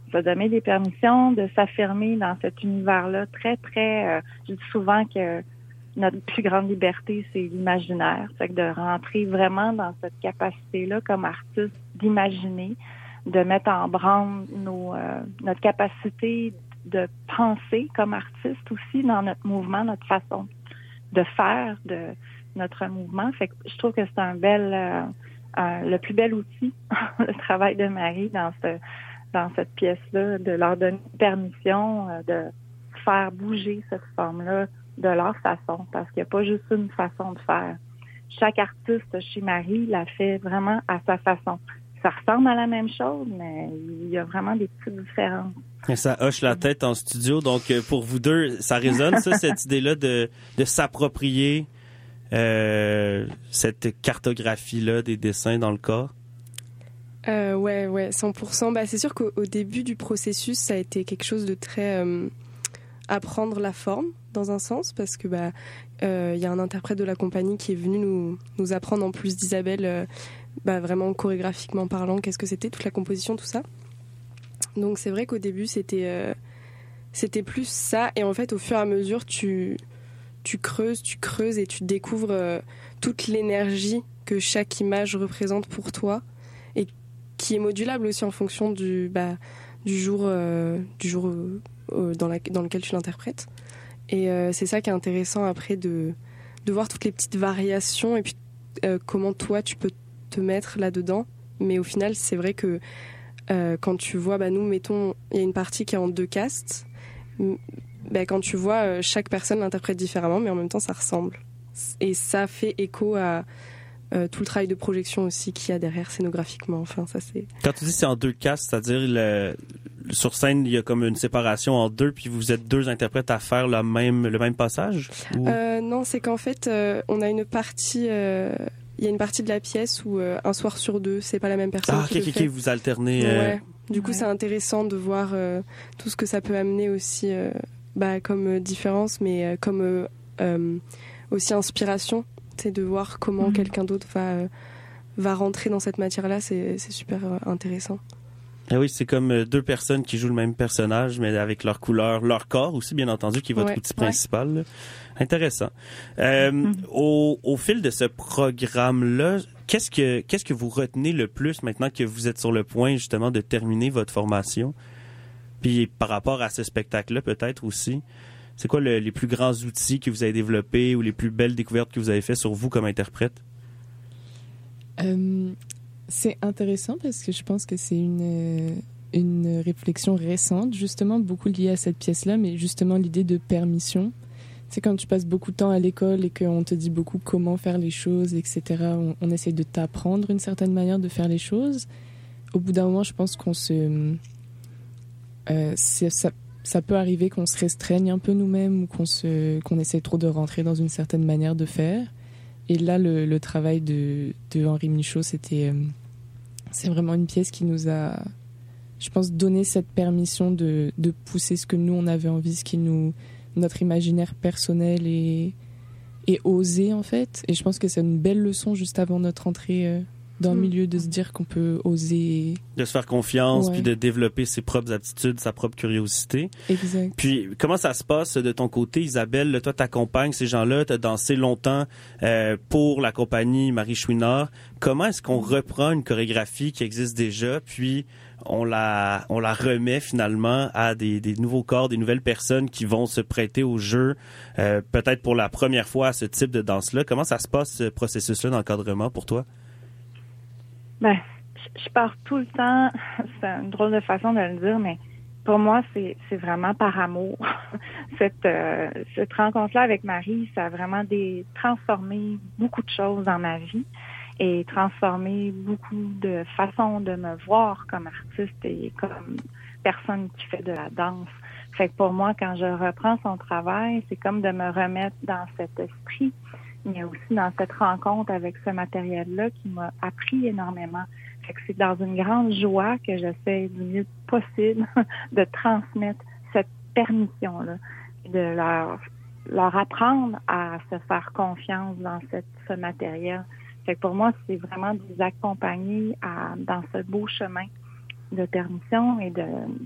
se donner des permissions, de s'affirmer dans cet univers-là très, très... je dis souvent que notre plus grande liberté, c'est l'imaginaire. Fait que de rentrer vraiment dans cette capacité-là comme artiste d'imaginer, de mettre en branle notre capacité de penser comme artiste aussi dans notre mouvement, notre façon de faire de notre mouvement. Fait que je trouve que c'est le plus bel outil, le travail de Marie dans cette pièce-là, de leur donner permission de faire bouger cette forme-là de leur façon, parce qu'il n'y a pas juste une façon de faire. Chaque artiste chez Marie la fait vraiment à sa façon. Ça ressemble à la même chose, mais il y a vraiment des petites différences. Et ça hoche la tête en studio. Donc, pour vous deux, ça résonne, ça, cette idée-là de s'approprier cette cartographie-là des dessins dans le corps? Ouais, 100%. C'est sûr qu'au début du processus, ça a été quelque chose de très... apprendre la forme, dans un sens, parce que y a un interprète de la compagnie qui est venu nous apprendre, en plus d'Isabelle, vraiment chorégraphiquement parlant, qu'est-ce que c'était, toute la composition, tout ça. Donc c'est vrai qu'au début, c'était plus ça. Et en fait, au fur et à mesure, tu creuses et tu découvres toute l'énergie que chaque image représente pour toi et qui est modulable aussi en fonction du jour dans lequel tu l'interprètes. Et c'est ça qui est intéressant après de voir toutes les petites variations et puis comment toi tu peux te mettre là-dedans. Mais au final, c'est vrai que quand tu vois, nous mettons, il y a une partie qui est en 2 castes. Quand tu vois, chaque personne l'interprète différemment, mais en même temps ça ressemble. Et ça fait écho à tout le travail de projection aussi qu'il y a derrière scénographiquement. Enfin, ça c'est... Quand tu dis c'est en 2 castes, c'est-à-dire sur scène, il y a comme une séparation en 2, puis vous êtes 2 interprètes à faire le même passage? Ou... Non, c'est qu'en fait, on a une partie... Il y a une partie de la pièce où un soir sur 2, c'est pas la même personne qui le fait. Vous alternez. Ouais. Du coup, c'est intéressant de voir tout ce que ça peut amener aussi comme différence, mais comme aussi inspiration. C'est de voir comment quelqu'un d'autre va rentrer dans cette matière-là. C'est super intéressant. Ah oui, c'est comme 2 personnes qui jouent le même personnage, mais avec leur couleur, leur corps aussi, bien entendu, qui est votre outil principal. Là. Intéressant. Au fil de ce programme-là, qu'est-ce que vous retenez le plus maintenant que vous êtes sur le point, justement, de terminer votre formation? Puis par rapport à ce spectacle-là, peut-être aussi, c'est quoi les plus grands outils que vous avez développés ou les plus belles découvertes que vous avez faites sur vous comme interprète? C'est intéressant parce que je pense que c'est une réflexion récente, justement, beaucoup liée à cette pièce-là, mais justement l'idée de permission. C'est quand tu passes beaucoup de temps à l'école et qu'on te dit beaucoup comment faire les choses, etc. On essaie de t'apprendre une certaine manière de faire les choses. Au bout d'un moment, je pense qu'on ça peut arriver qu'on se restreigne un peu nous-mêmes ou qu'on essaie trop de rentrer dans une certaine manière de faire. Et là, le travail de Henri Michaud, c'est vraiment une pièce qui nous a, je pense, donné cette permission de pousser ce que nous, on avait envie, notre imaginaire personnel et oser, en fait. Et je pense que c'est une belle leçon juste avant notre entrée dans le milieu, de se dire qu'on peut oser. De se faire confiance, puis de développer ses propres aptitudes, sa propre curiosité. Exact. Puis, comment ça se passe de ton côté, Isabelle? Là, toi, t'accompagnes ces gens-là, t'as dansé longtemps pour la compagnie Marie Chouinard. Comment est-ce qu'on reprend une chorégraphie qui existe déjà, puis on la remet finalement à des nouveaux corps, des nouvelles personnes qui vont se prêter au jeu, peut-être pour la première fois à ce type de danse-là? Comment ça se passe, ce processus-là d'encadrement pour toi? Je pars tout le temps, c'est une drôle de façon de le dire, mais pour moi, c'est vraiment par amour. Cette rencontre-là avec Marie, ça a vraiment transformé beaucoup de choses dans ma vie et transformé beaucoup de façons de me voir comme artiste et comme personne qui fait de la danse. Fait que pour moi, quand je reprends son travail, c'est comme de me remettre dans cet esprit, mais aussi dans cette rencontre avec ce matériel-là qui m'a appris énormément. Fait que c'est dans une grande joie que j'essaie du mieux possible de transmettre cette permission-là, de leur apprendre à se faire confiance dans ce matériel. Fait que pour moi, c'est vraiment de les accompagner dans ce beau chemin de permission et de